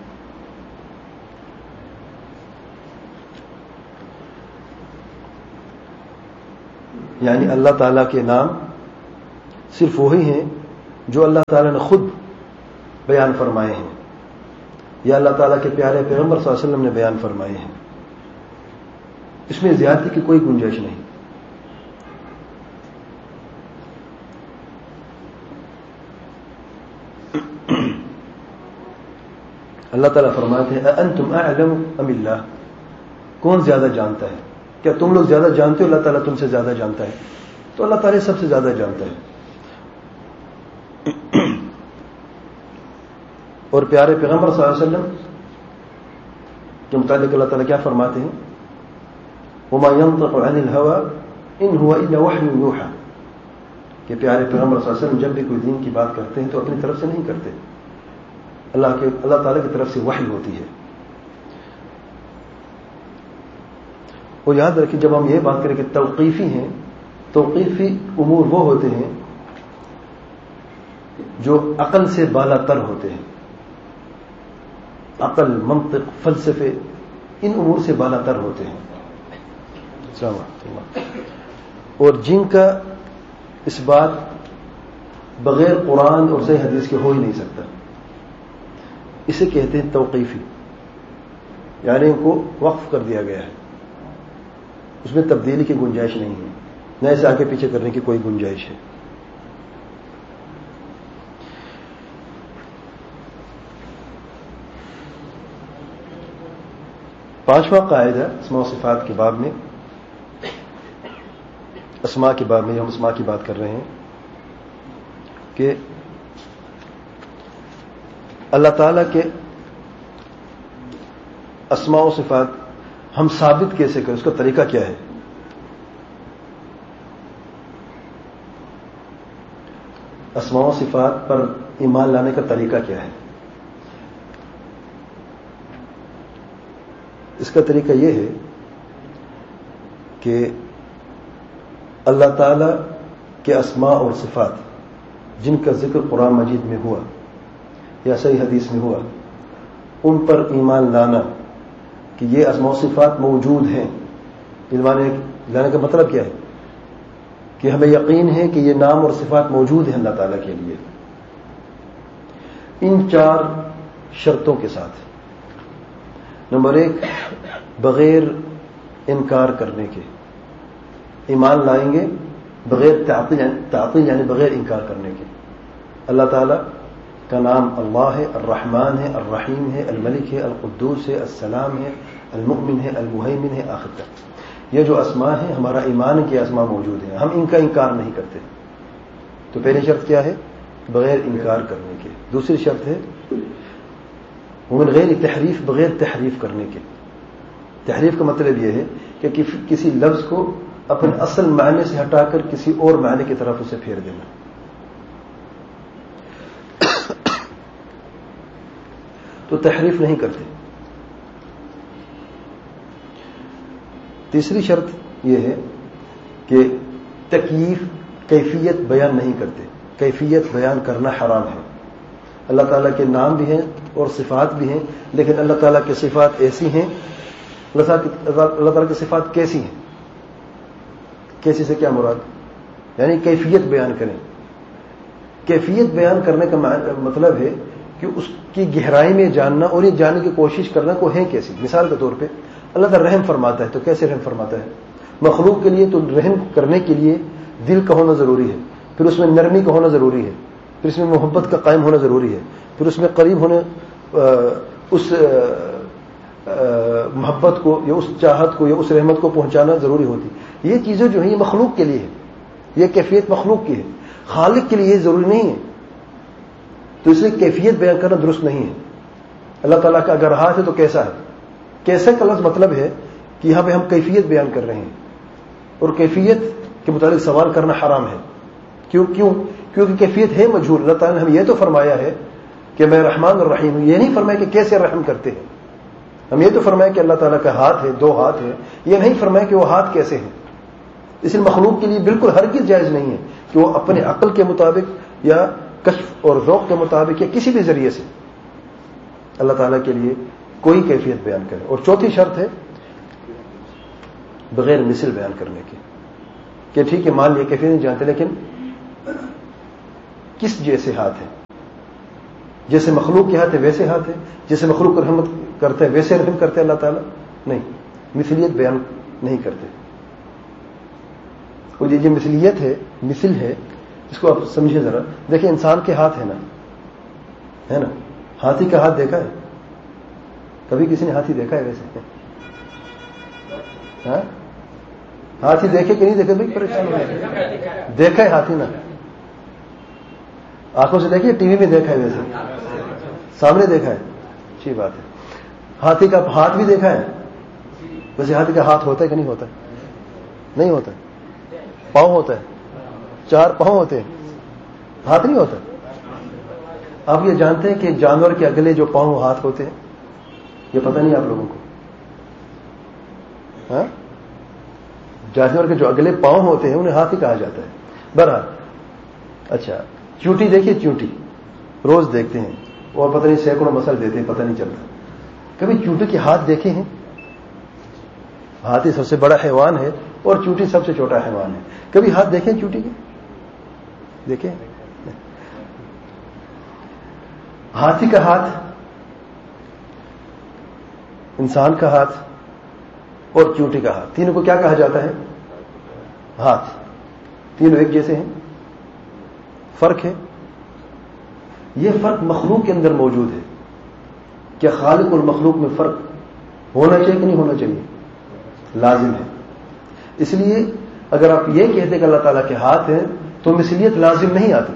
یعنی اللہ تعالیٰ کے نام صرف وہی ہیں جو اللہ تعالیٰ نے خود بیان فرمائے ہیں یا اللہ تعالیٰ کے پیارے پیغمبر صلی اللہ علیہ وسلم نے بیان فرمائے ہیں. اس میں زیادتی کی کوئی گنجائش نہیں. اللہ تعالیٰ فرماتے ہیں اَأَنْتُمْ أَعْلَمُ أَمِ اللَّهُ، کون زیادہ جانتا ہے؟ کیا تم لوگ زیادہ جانتے ہو؟ اللہ تعالیٰ تم سے زیادہ جانتا ہے. تو اللہ تعالیٰ سب سے زیادہ جانتا ہے. اور پیارے پیغمبر صلی اللہ علیہ وسلم کے متعلق اللہ تعالیٰ کیا فرماتے ہیں؟ وَمَا يَنطِقُ عَنِ الْهَوَىٰ إِنْ هُوَ إِلَّا وَحْيٌ يُوحَىٰ، کہ پیارے پیغمبر صلی اللہ علیہ وسلم جب بھی کوئی دین کی بات کرتے ہیں تو اپنی طرف سے نہیں کرتے، اللہ کے اللہ تعالیٰ کی طرف سے وحی ہوتی ہے. اور یاد رکھیں جب ہم یہ بات کریں کہ توقیفی ہیں، توقیفی امور وہ ہوتے ہیں جو عقل سے بالا تر ہوتے ہیں. عقل، منطق، فلسفے ان امور سے بالا تر ہوتے ہیں. اور جن کا اس بات بغیر قرآن اور صحیح حدیث کے ہو ہی نہیں سکتا، اسے کہتے ہیں توقیفی، یعنی ان کو وقف کر دیا گیا ہے، اس میں تبدیلی کی گنجائش نہیں ہے، نہ اسے آگے پیچھے کرنے کی کوئی گنجائش ہے. پانچواں قاعدہ اسماء و صفات کے باب میں، اسماء کے باب میں ہم اسماء کی بات کر رہے ہیں کہ اللہ تعالیٰ کے اسماء و صفات ہم ثابت کیسے کریں، اس کا طریقہ کیا ہے؟ اسماء و صفات پر ایمان لانے کا طریقہ کیا ہے؟ اس کا طریقہ یہ ہے کہ اللہ تعالیٰ کے اسماء اور صفات جن کا ذکر قرآن مجید میں ہوا یا صحیح حدیث میں ہوا، ان پر ایمان لانا کہ یہ اسماء و صفات موجود ہیں. ایمان لانے کا مطلب کیا ہے؟ کہ ہمیں یقین ہے کہ یہ نام اور صفات موجود ہیں اللہ تعالیٰ کے لیے، ان چار شرطوں کے ساتھ. نمبر ایک، بغیر انکار کرنے کے ایمان لائیں گے، بغیر تعطیل تعطیل یعنی بغیر انکار کرنے کے. اللہ تعالیٰ کا نام اللہ ہے، الرحمن ہے، الرحیم ہے، الملک ہے، القدوس ہے، السلام ہے، المؤمن ہے، المہیمن ہے، آخر تک. یہ جو اسماء ہیں ہمارا ایمان کے اسماء موجود ہیں، ہم ان کا انکار نہیں کرتے. تو پہلی شرط کیا ہے؟ بغیر انکار کرنے کے. دوسری شرط ہے ومن غیر تحریف، بغیر تحریف کرنے کے. تحریف کا مطلب یہ ہے کہ کسی لفظ کو اپنے اصل معنی سے ہٹا کر کسی اور معنی کی طرف اسے پھیر دینا. تو تحریف نہیں کرتے. تیسری شرط یہ ہے کہ تکییف، کیفیت بیان نہیں کرتے. کیفیت بیان کرنا حرام ہے. اللہ تعالیٰ کے نام بھی ہیں اور صفات بھی ہیں، لیکن اللہ تعالیٰ کی صفات ایسی ہیں، اللہ تعالیٰ کی صفات کیسی ہیں؟ کیسی سے کیا مراد؟ یعنی کیفیت بیان کریں. کیفیت بیان کرنے کا مطلب ہے کہ اس کی گہرائی میں جاننا اور یہ جاننے کی کوشش کرنا کو ہے کیسی. مثال کے طور پہ اللہ تعالیٰ رحم فرماتا ہے، تو کیسے رحم فرماتا ہے؟ مخلوق کے لیے تو رحم کرنے کے لیے دل کا ہونا ضروری ہے، پھر اس میں نرمی کا ہونا ضروری ہے، پھر اس میں محبت کا قائم ہونا ضروری ہے، پھر اس میں قریب ہونے اس محبت کو یا اس چاہت کو یا اس رحمت کو پہنچانا ضروری ہوتی. یہ چیزیں جو ہیں یہ مخلوق کے لیے ہے. یہ کیفیت مخلوق کی ہے، خالق کے لیے یہ ضروری نہیں ہے، تو اس لیے کیفیت بیان کرنا درست نہیں ہے. اللہ تعالیٰ کا اگر ہاتھ ہے تو کیسا ہے؟ کیسے کا لفظ مطلب ہے کہ یہاں پہ ہم کیفیت بیان کر رہے ہیں، اور کیفیت کے متعلق سوال کرنا حرام ہے. کیوں کیوں کیونکہ کیفیت ہے مجہول. اللہ تعالیٰ نے ہمیں یہ تو فرمایا ہے کہ میں رحمان الرحیم ہوں، یہ نہیں فرمایا کہ کیسے رحم کرتے ہیں. ہم یہ تو فرمایا کہ اللہ تعالیٰ کا ہاتھ ہے، دو ہاتھ ہیں، یہ نہیں فرمایا کہ وہ ہاتھ کیسے ہیں. اس لیے مخلوق کے لیے بالکل ہرگز جائز نہیں ہے کہ وہ اپنے عقل کے مطابق یا کشف اور ذوق کے مطابق یا کسی بھی ذریعے سے اللہ تعالیٰ کے لیے کوئی کیفیت بیان کرے. اور چوتھی شرط ہے بغیر مثل بیان کرنے کی، کہ ٹھیک ہے مان لیے کیفیت نہیں جانتے لیکن کس جیسے ہاتھ ہے، جیسے مخلوق کے ہاتھ ہے ویسے ہاتھ ہے، جیسے مخلوق کو رحمت کرتے ہیں ویسے رحم کرتے اللہ تعالیٰ نہیں، مثلیت بیان نہیں کرتے. اور یہ جو مثلیت ہے، مثل ہے، اس کو آپ سمجھیں ذرا. دیکھیں انسان کے ہاتھ ہے نا، ہے نا، ہاتھی کا ہاتھ دیکھا ہے؟ کبھی کسی نے ہاتھی دیکھا ہے ویسے؟ ہاں ہاتھی دیکھے کہ نہیں دیکھے بھائی؟ پریشان ہو دیکھا ہے ہاتھی نا، آنکھوں سے دیکھیے، ٹی وی میں دیکھا ہے ویسے، سامنے دیکھا ہے، اچھی بات ہے. ہاتھی کا ہاتھ بھی دیکھا ہے؟ ویسے ہاتھی کا ہاتھ ہوتا ہے کہ نہیں ہوتا؟ نہیں ہوتا. پاؤں ہوتا ہے، چار پاؤں ہوتے ہیں، ہاتھ نہیں ہوتا. آپ یہ جانتے ہیں کہ جانور کے اگلے جو پاؤں ہاتھ ہوتے ہیں؟ یہ پتہ نہیں آپ لوگوں کو؟ ہاں جانور کے جو اگلے پاؤں ہوتے ہیں انہیں ہاتھ ہی کہا جاتا ہے. بہرحال اچھا، چونٹی دیکھیے، چونٹی روز دیکھتے ہیں اور پتہ نہیں سینکڑوں مسل دیتے ہیں، پتہ نہیں چلتا. کبھی چونٹی کے ہاتھ دیکھے ہیں؟ ہاتھی سب سے بڑا حیوان ہے اور چونٹی سب سے چھوٹا حیوان ہے. کبھی ہاتھ دیکھیں چونٹی کے؟ دیکھیں. ہاتھی کا ہاتھ، انسان کا ہاتھ اور چونٹی کا ہاتھ، تینوں کو کیا کہا جاتا ہے؟ ہاتھ. تینوں ایک جیسے ہیں؟ فرق ہے. یہ فرق مخلوق کے اندر موجود ہے. کیا خالق اور مخلوق میں فرق ہونا چاہیے کہ نہیں ہونا چاہیے؟ لازم ہے. اس لیے اگر آپ یہ کہتے کہ اللہ تعالیٰ کے ہاتھ ہیں تو مثلیت لازم نہیں آتی.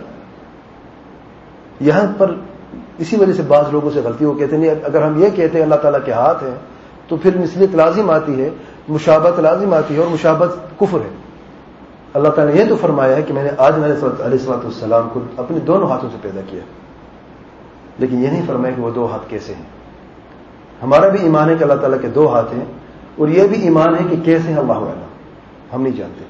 یہاں پر اسی وجہ سے بعض لوگوں سے غلطی ہو کہتے ہیں اگر ہم یہ کہتے ہیں اللہ تعالیٰ کے ہاتھ ہیں تو پھر مثلیت لازم آتی ہے، مشابہت لازم آتی ہے، اور مشابہت کفر ہے. اللہ تعالیٰ نے یہ تو فرمایا ہے کہ میں نے آدم علیہ الصلوۃ والسلام کو اپنے دونوں ہاتھوں سے پیدا کیا، لیکن یہ نہیں فرمایا کہ وہ دو ہاتھ کیسے ہیں. ہمارا بھی ایمان ہے کہ اللہ تعالیٰ کے دو ہاتھ ہیں، اور یہ بھی ایمان ہے کہ کیسے ہیں اللہ اعلم، ہم نہیں جانتے.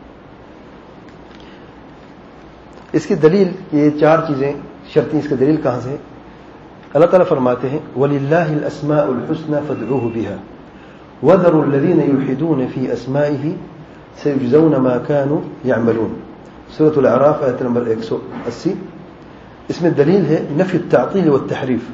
اس کی دلیل یہ چار چیزیں شرطیں، اس کی دلیل کہاں سے؟ اللہ تعالیٰ فرماتے ہیں وَلِلَّهِ الْأَسْمَاءُ الْحُسْنَى فَادْعُوهُ بِهَا وَذَرُوا الَّذِينَ يُلْحِدُونَ فِي أَسْمَائِهِ سَيُجْزَوْنَ مَا كَانُوا يَعْمَلُونَ. سورۃ الاعراف آیت نمبر ایک سو اسی. اس میں دلیل ہے نفی التعطیل والتحریف.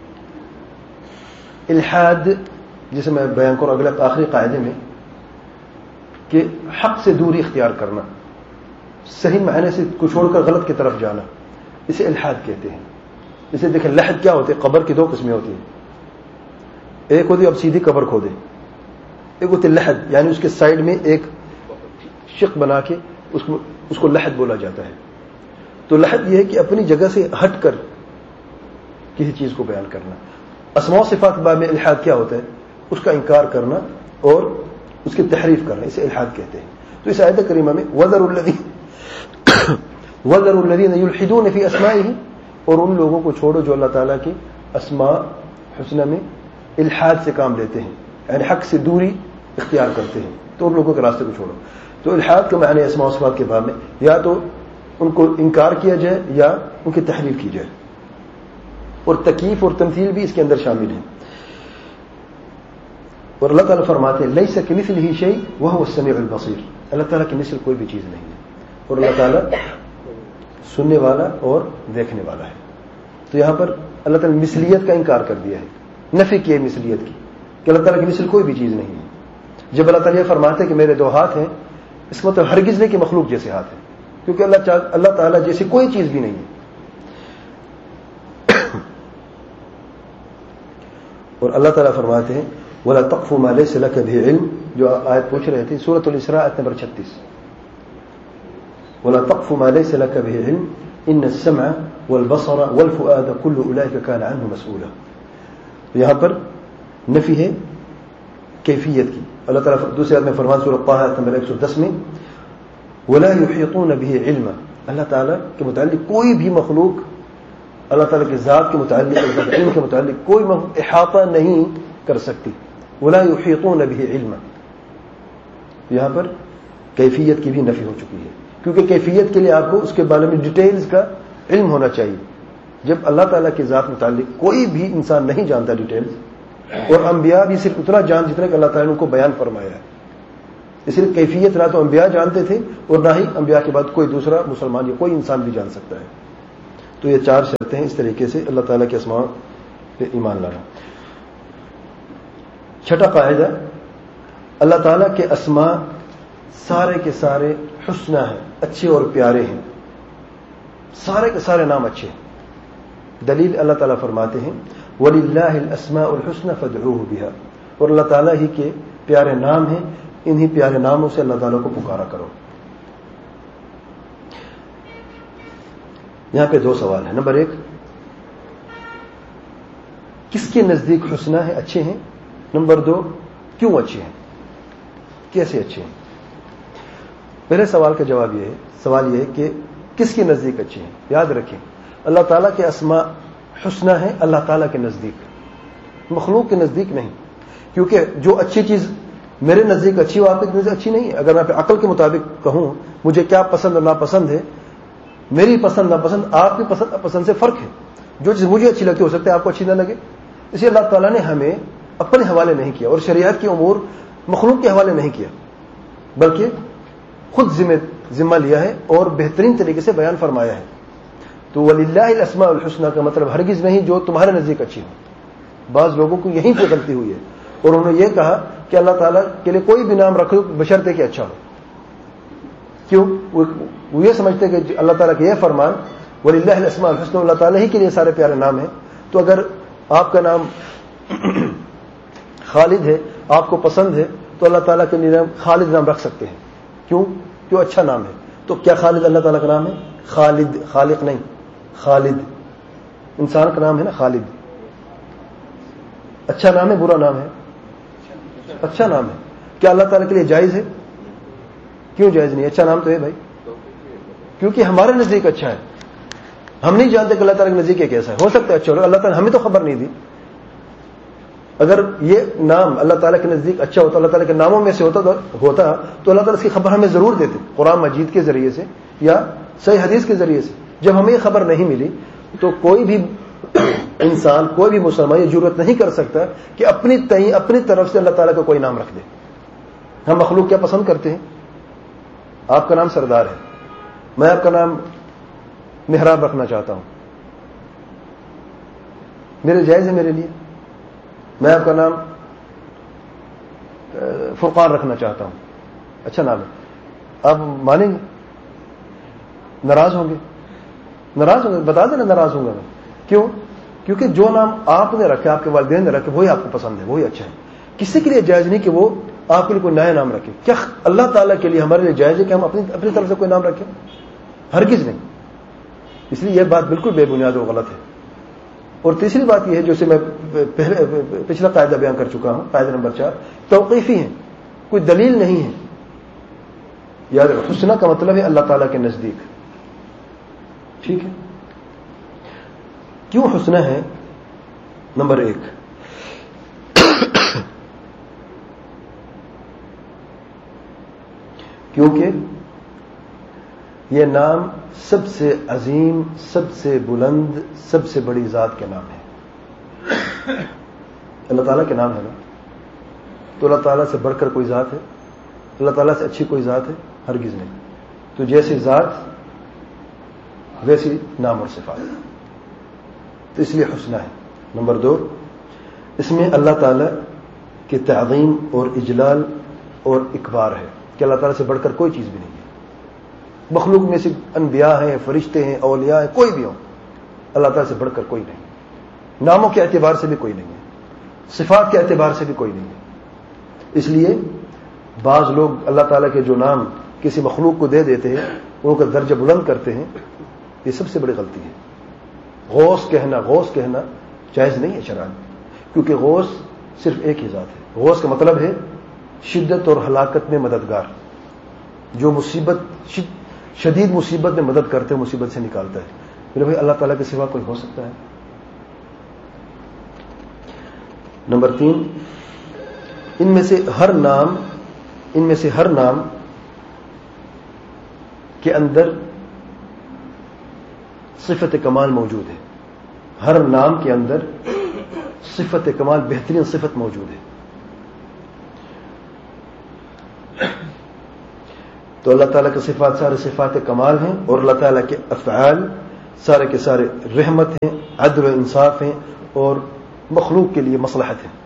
الحاد جسے میں بیان کروں اگلے آخری قاعدے میں کہ حق سے دوری اختیار کرنا، صحیح معنی سے کو چھوڑ کر غلط کی طرف جانا، اسے الحاد کہتے ہیں. اسے دیکھیں لحد کیا ہوتے ہیں؟ قبر کی دو قسمیں ہوتی ہیں. ایک ہوتی اب سیدھی قبر کھودے، ایک ہوتی لحد یعنی اس کے سائڈ میں ایک شق بنا کے اس کو اس کو لحد بولا جاتا ہے. تو لحد یہ ہے کہ اپنی جگہ سے ہٹ کر کسی چیز کو بیان کرنا. اسماء و صفات باب میں الحاد کیا ہوتا ہے؟ اس کا انکار کرنا اور اس کی تحریف کرنا، اسے الحاد کہتے ہیں. تو اس آیت کریمہ میں وَذَرُوا الَّذِينَ وَذَرُوا الَّذِينَ يُلْحِدُونَ فِي أَسْمَائِهِ، اور ان لوگوں کو چھوڑو جو اللہ تعالیٰ کی اسماء حسنہ میں الحاد سے کام لیتے ہیں، یعنی حق سے دوری اختیار کرتے ہیں، تو ان لوگوں کے راستے کو چھوڑو. تو الحاد کا معنی اسماء و صفات کے باب میں یا تو ان کو انکار کیا جائے یا ان کی تحریف کی جائے، اور تکییف اور تمثیل بھی اس کے اندر شامل ہے. اور اللہ تعالیٰ فرماتے ہیں لیس کمثلہ شیء وہو السمیع البصیر، اللہ تعالیٰ کی مثل کوئی بھی چیز نہیں ہے، اور اللہ تعالیٰ سننے والا اور دیکھنے والا ہے. تو یہاں پر اللہ تعالیٰ نے مثلیت کا انکار کر دیا ہے، نفی کی ہے مثلیت کی، کہ اللہ تعالیٰ کی مثل کوئی بھی چیز نہیں ہے. جب اللہ تعالیٰ یہ فرماتے ہیں کہ میرے دو ہاتھ ہیں، اس کا مطلب ہرگز نہیں کہ مخلوق جیسے ہاتھ ہیں، کیونکہ اللہ اللہ تعالیٰ جیسی کوئی چیز بھی نہیں ہے. اور اللہ تعالیٰ فرماتے ہیں وَلَا تَقْفُ مَا لَيْسَ لَكَ بِهِ عِلْمٌ، جو آیت پوچھ رہے تھے سورۃ الاسراء آیت نمبر چھتیس. ولا تقف ما ليس لك به علم ان السمع والبصر والفؤاد كل اولئك كان عنه مسؤولا. یہاں پر نفی ہے کیفیت کی. اللہ تعالیٰ دوسری آیت میں فرمان سورۃ طٰہٰ نمبر ایک سو دس میں ولا يحيطون به علما. اللہ تعالیٰ کے متعلق کوئی بھی مخلوق اللہ تعالیٰ کے ذات کے متعلق علم کے متعلق کوئی احاطہ نہیں کر سکتی. ولا يحيطون به علما. یہاں پر کیفیت کی بھی نفی ہو چکی ہے کیونکہ کیفیت کے لیے آپ کو اس کے بارے میں ڈیٹیلز کا علم ہونا چاہیے. جب اللہ تعالیٰ کے ذات متعلق کوئی بھی انسان نہیں جانتا ڈیٹیلز, اور انبیاء بھی صرف اتنا جان جتنا کہ اللہ تعالیٰ نے ان کو بیان فرمایا ہے. اس لیے کیفیت نہ تو انبیاء جانتے تھے اور نہ ہی انبیاء کے بعد کوئی دوسرا مسلمان یا کوئی انسان بھی جان سکتا ہے. تو یہ چار شرطیں ہیں اس طریقے سے اللہ تعالیٰ کے اسماء پہ ایمان لانا. چھٹا قاعدہ, اللہ تعالیٰ کے اسماء سارے کے سارے حسنہ ہیں, اچھے اور پیارے ہیں. سارے کے سارے نام اچھے ہیں. دلیل اللہ تعالیٰ فرماتے ہیں وَلِلَّهِ الْأَسْمَاءُ الْحُسْنَى فَادْعُوهُ بِهَا. اور اللہ تعالیٰ ہی کے پیارے نام ہیں, انہی پیارے ناموں سے اللہ تعالیٰ کو پکارا کرو. یہاں پہ دو سوال ہیں. نمبر ایک, کس کے نزدیک حسنہ ہے, اچھے ہیں؟ نمبر دو, کیوں اچھے ہیں, کیسے اچھے ہیں؟ پہلے سوال کا جواب یہ ہے سوال یہ ہے کہ کس کے نزدیک اچھے ہیں. یاد رکھیں اللہ تعالیٰ کے اسماء حسنہ ہیں اللہ تعالیٰ کے نزدیک, مخلوق کے نزدیک نہیں. کیونکہ جو اچھی چیز میرے نزدیک اچھی وہ آپ کے نزدیک اچھی نہیں ہے. اگر میں عقل کے مطابق کہوں مجھے کیا پسند اور ناپسند ہے, میری پسند ناپسند آپ کی پسند پسند سے فرق ہے. جو چیز مجھے اچھی لگتی ہو سکتا ہے آپ کو اچھی نہ لگے. اس لیے اللہ تعالیٰ نے ہمیں اپنے حوالے نہیں کیا اور شریعت کے امور مخلوق کے حوالے نہیں کیا, بلکہ خود ذمہ ذمہ لیا ہے اور بہترین طریقے سے بیان فرمایا ہے. تو وَلِلَّهِ الْأَسْمَاءُ الْحُسْنَى کا مطلب ہرگز نہیں جو تمہارے نزدیک اچھی ہو. بعض لوگوں کو یہیں پہ غلطی ہوئی ہے اور انہوں نے یہ کہا کہ اللہ تعالیٰ کے لیے کوئی بھی نام رکھو بشرطے کہ اچھا ہو. کیوں؟ وہ یہ سمجھتے کہ اللہ تعالیٰ کے یہ فرمان وَلِلَّهِ الْأَسْمَاءُ الْحُسْنَى اللہ تعالیٰ ہی کے لیے سارے پیارے نام ہیں. تو اگر آپ کا نام خالد ہے, آپ کو پسند ہے, تو اللہ تعالیٰ کے لیے خالد نام رکھ سکتے ہیں. کیوں؟ کیوں اچھا نام ہے. تو کیا خالد اللہ تعالیٰ کا نام ہے؟ خالد, خالق نہیں, خالد انسان کا نام ہے نا. خالد اچھا نام ہے برا نام ہے؟ اچھا نام ہے. کیا اللہ تعالیٰ کے لیے جائز ہے؟ کیوں جائز نہیں؟ اچھا نام تو ہے بھائی, کیونکہ ہمارے نزدیک اچھا ہے. ہم نہیں جانتے کہ اللہ تعالیٰ کے نزدیک کیسا ہے. ہو سکتا ہے اچھا ہو, اللہ تعالیٰ ہمیں تو خبر نہیں دی. اگر یہ نام اللہ تعالیٰ کے نزدیک اچھا ہوتا, اللہ تعالیٰ کے ناموں میں سے ہوتا ہوتا تو اللہ تعالیٰ اس کی خبر ہمیں ضرور دیتے, قرآن مجید کے ذریعے سے یا صحیح حدیث کے ذریعے سے. جب ہمیں یہ خبر نہیں ملی تو کوئی بھی انسان, کوئی بھی مسلمان یہ جرات نہیں کر سکتا کہ اپنی تئیں اپنی طرف سے اللہ تعالیٰ کا کوئی نام رکھ دے. ہم مخلوق کیا پسند کرتے ہیں؟ آپ کا نام سردار ہے, میں آپ کا نام محراب رکھنا چاہتا ہوں, میرے جائز ہے میرے لیے. میں آپ کا نام فرقان رکھنا چاہتا ہوں, اچھا نام ہے. آپ مانیں گے؟ ناراض ہوں گے؟ ناراض ہوں گے, بتا دینا ناراض ہوں گا میں. کیوں؟ کیونکہ جو نام آپ نے رکھا, آپ کے والدین نے رکھے, وہی آپ کو پسند ہے, وہی اچھا ہے. کسی کے لیے جائز نہیں کہ وہ آپ کے لیے کوئی نیا نام رکھے. کیا اللہ تعالیٰ کے لیے ہمارے لیے جائز ہے کہ ہم اپنی اپنی طرف سے کوئی نام رکھیں؟ ہرگز نہیں. اس لیے یہ بات بالکل بے بنیاد اور غلط ہے. اور تیسری بات یہ ہے جو سے میں پہلے پچھلا قاعدہ بیان کر چکا ہوں, قاعدہ نمبر چار, توقیفی ہیں, کوئی دلیل نہیں ہے. یاد رکھو حسنہ کا مطلب ہے اللہ تعالیٰ کے نزدیک. ٹھیک ہے؟ کیوں حسنہ ہے؟ نمبر ایک, کیونکہ یہ نام سب سے عظیم, سب سے بلند, سب سے بڑی ذات کے نام ہے. اللہ تعالیٰ کے نام ہے نا, تو اللہ تعالیٰ سے بڑھ کر کوئی ذات ہے؟ اللہ تعالیٰ سے اچھی کوئی ذات ہے؟ ہرگز نہیں. تو جیسی ذات ویسی نام اور صفات, تو اس لیے حسنہ ہے. نمبر دو, اس میں اللہ تعالیٰ کی تعظیم اور اجلال اور اکبار ہے کہ اللہ تعالیٰ سے بڑھ کر کوئی چیز بھی نہیں ہے. مخلوق میں سے انبیاء ہیں, فرشتے ہیں, اولیاء ہیں, کوئی بھی ہو, اللہ تعالیٰ سے بڑھ کر کوئی نہیں. ناموں کے اعتبار سے بھی کوئی نہیں ہے, صفات کے اعتبار سے بھی کوئی نہیں ہے. اس لیے بعض لوگ اللہ تعالیٰ کے جو نام کسی مخلوق کو دے دیتے ہیں ان کا درجہ بلند کرتے ہیں، یہ سب سے بڑی غلطی ہے۔ غوث کہنا غوث کہنا جائز نہیں ہے شرعاً، کیونکہ غوث صرف ایک ہی ذات ہے۔ غوث کا مطلب ہے شدت اور ہلاکت میں مددگار، جو مصیبت شدید مصیبت میں مدد کرتے ہیں، مصیبت سے نکالتا ہے۔ میرے بھائی اللہ تعالیٰ کے سوا کوئی ہو سکتا ہے؟ نمبر تین، ان میں سے ہر نام ان میں سے ہر نام کے اندر صفت کمال موجود ہے۔ ہر نام کے اندر صفت کمال، بہترین صفت موجود ہے۔ تو اللہ تعالیٰ کے صفات سارے صفات کمال ہیں، اور اللہ تعالیٰ کے افعال سارے کے سارے رحمت ہیں، عدل و انصاف ہیں، اور مخلوق کے لیے مصلحت ہے۔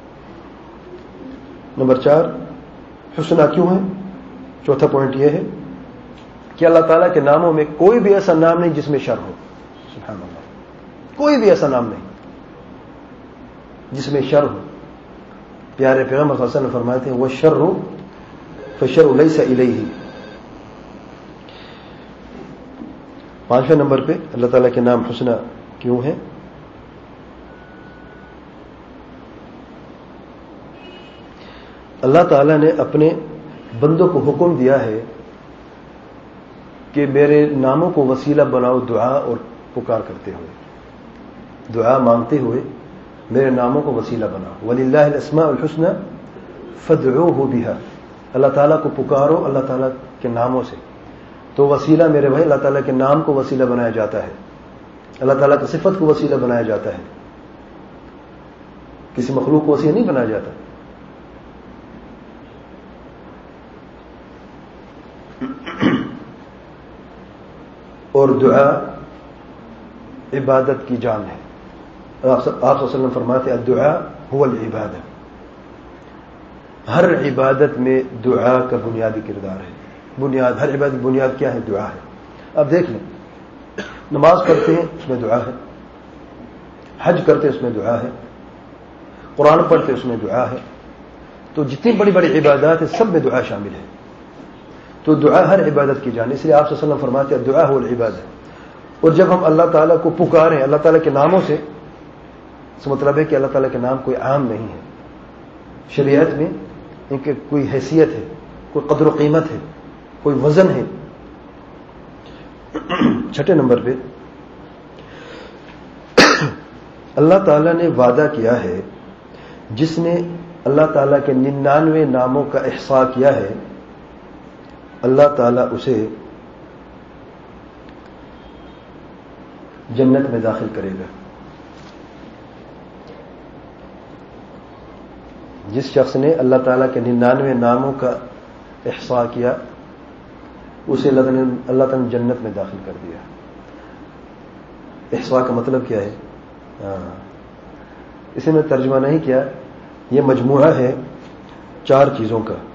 نمبر چار، حسنہ کیوں ہے؟ چوتھا پوائنٹ یہ ہے کہ اللہ تعالیٰ کے ناموں میں کوئی بھی ایسا نام نہیں جس میں شر ہو۔ سبحان اللہ، کوئی بھی ایسا نام نہیں جس میں شر ہو۔ پیارے پیغمبر صلی اللہ علیہ وسلم فرماتے ہیں وَالشَّرُّ فَالشَّرُّ لَيْسَ إِلَيْهِ۔ پانچویں نمبر پہ اللہ تعالیٰ کے نام حسنہ کیوں ہے؟ اللہ تعالیٰ نے اپنے بندوں کو حکم دیا ہے کہ میرے ناموں کو وسیلہ بناؤ دعا اور پکار کرتے ہوئے، دعا مانگتے ہوئے میرے ناموں کو وسیلہ بناؤ۔ وَلِلَّهِ الْأَسْمَاءُ الْحُسْنَى فَادْعُوهُ بِهَا، اللہ تعالیٰ کو پکارو اللہ تعالیٰ کے ناموں سے۔ تو وسیلہ میرے بھائی اللہ تعالیٰ کے نام کو وسیلہ بنایا جاتا ہے، اللہ تعالیٰ کی صفت کو وسیلہ بنایا جاتا ہے، کسی مخلوق کو وسیلہ نہیں بنایا جاتا۔ اور دعا عبادت کی جان ہے۔ آپ صلی اللہ علیہ وسلم فرماتے ہیں الدعاء هو العبادہ، ہر عبادت میں دعا کا بنیادی کردار ہے۔ بنیاد، ہر عبادت کی بنیاد کیا ہے؟ دعا ہے۔ اب دیکھ لیں، نماز پڑھتے ہیں اس میں دعا ہے، حج کرتے ہیں اس میں دعا ہے، قرآن پڑھتے اس میں دعا ہے۔ تو جتنی بڑی بڑی عبادات ہیں سب میں دعا شامل ہے۔ تو دعا ہر عبادت کی جان، اس لیے آپ صلی اللہ علیہ وسلم فرماتے ہیں دعا هو العبادہ۔ اور جب ہم اللہ تعالیٰ کو پکاریں اللہ تعالیٰ کے ناموں سے، اس مطلب ہے کہ اللہ تعالیٰ کے نام کوئی عام نہیں ہے، شریعت میں ان کی کوئی حیثیت ہے، کوئی قدر و قیمت ہے، کوئی وزن ہے۔ چھٹے نمبر پہ اللہ تعالیٰ نے وعدہ کیا ہے، جس نے اللہ تعالیٰ کے ننانوے ناموں کا احصاء کیا ہے، اللہ تعالیٰ اسے جنت میں داخل کرے گا۔ جس شخص نے اللہ تعالیٰ کے ننانوے ناموں کا احصاء کیا اسے اللہ تعالیٰ نے اللہ تعالیٰ نے جنت میں داخل کر دیا۔ احصاء کا مطلب کیا ہے؟ ہاں، اسے میں ترجمہ نہیں کیا، یہ مجموعہ ہے چار چیزوں کا۔